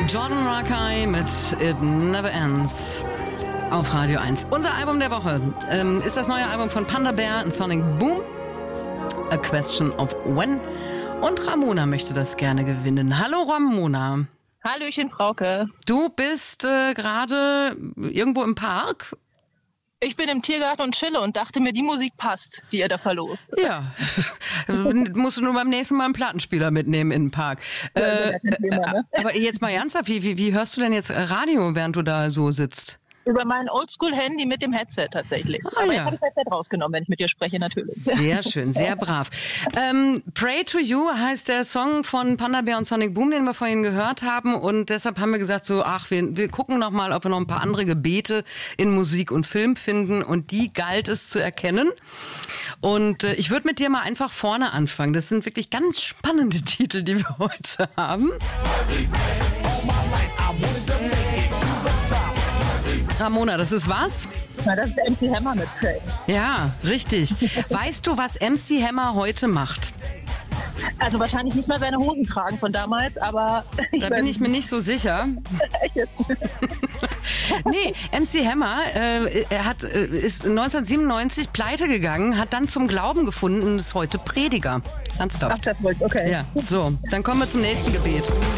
Jordan Rakei mit It Never Ends auf Radio 1. Unser Album der Woche ist das neue Album von Panda Bear und Sonic Boom, A Question of When. Und Ramona möchte das gerne gewinnen. Hallo Ramona. Hallöchen, Frauke. Du bist gerade irgendwo im Park? Ich bin im Tiergarten und chille und dachte mir, die Musik passt, die ihr da verlost. Ja, musst du nur beim nächsten Mal einen Plattenspieler mitnehmen in den Park. Aber jetzt mal ernsthaft, wie hörst du denn jetzt Radio, während du da so sitzt? Über mein Oldschool-Handy mit dem Headset tatsächlich. Aber jetzt habe ich das Headset rausgenommen, wenn ich mit dir spreche, natürlich. Sehr schön, sehr brav. Pray to You heißt der Song von Panda Bear und Sonic Boom, den wir vorhin gehört haben. Und deshalb haben wir gesagt, wir gucken noch mal, ob wir noch ein paar andere Gebete in Musik und Film finden. Und die galt es zu erkennen. Und ich würde mit dir mal einfach vorne anfangen. Das sind wirklich ganz spannende Titel, die wir heute haben. Ramona, das ist was? Na, das ist MC Hammer mit Pray. Ja, richtig. Weißt du, was MC Hammer heute macht? Also wahrscheinlich nicht mal seine Hosen tragen von damals, aber... Da bin ich mir nicht so sicher. Nee, MC Hammer ist 1997 pleite gegangen, hat dann zum Glauben gefunden und ist heute Prediger. Ernsthaft. Ach, das wollte, okay. Ja, so, dann kommen wir zum nächsten Gebet.